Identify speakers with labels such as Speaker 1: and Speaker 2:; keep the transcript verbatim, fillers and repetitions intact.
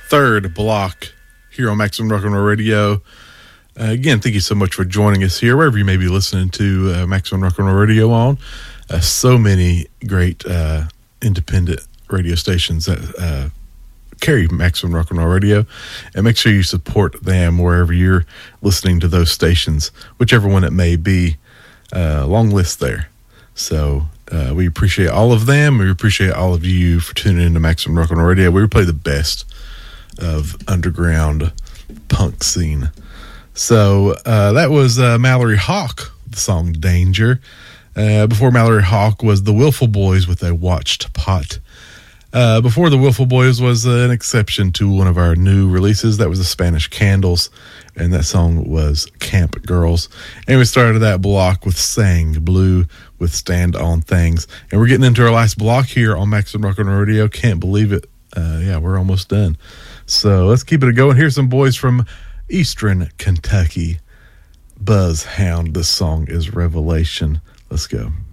Speaker 1: third block here on Maximum Rock and Roll Radio. Uh, again, thank you so much for joining us here, wherever you may be listening to uh, Maximum Rock and Roll Radio on. Uh, so many great uh, independent radio stations that uh, carry Maximum Rock and Roll Radio, and make sure you support them wherever you're listening to those stations, whichever one it may be. Uh, long list there. So uh, we appreciate all of them. We appreciate all of you for tuning in to Maximum Rock and Roll Radio. We play the best of underground punk scene. So uh, that was uh, Mallory Hawk, the song Danger. Uh, before Mallory Hawk was the Willful Boys with a Watched Pot. Uh, before the Willful Boys was uh, an exception to one of our new releases. That was the Spanish Candles, and that song was Camp Girls. And we started that block with Sang Blue with Stand On Things. And we're getting into our last block here on Maximum Rock and Roll Radio. Can't believe it. Uh, yeah, we're almost done. So let's keep it going. Here's some boys from Eastern Kentucky. Buzz Hound. This song is Revelation. Let's go.